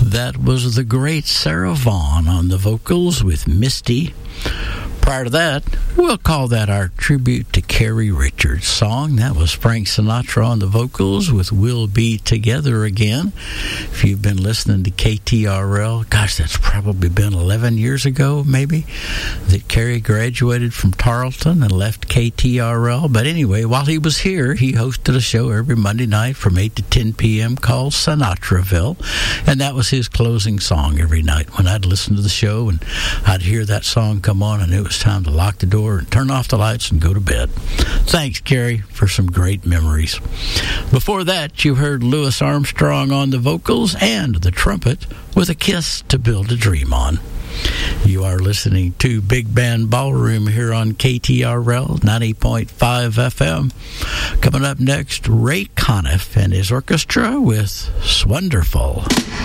That was the great Sarah Vaughan on the vocals with Misty. Prior to that, we'll call that our tribute to Carrie Richards song. That was Frank Sinatra on the vocals with We'll Be Together Again. If you've been listening to KTRL, gosh, that's probably been 11 years ago, maybe, that Carrie graduated from Tarleton and left KTRL. But anyway, while he was here, he hosted a show every Monday night from 8 to 10 p.m. called Sinatraville, and that was his closing song every night. When I'd listen to the show and I'd hear that song come on, and it was time to lock the door and turn off the lights and go to bed. Thanks, Carrie, for some great memories. Before that, you heard Louis Armstrong on the vocals and the trumpet with A Kiss to Build a Dream On. You are listening to Big Band Ballroom here on KTRL 90.5 FM. Coming up next, Ray Conniff and his orchestra with Swonderful.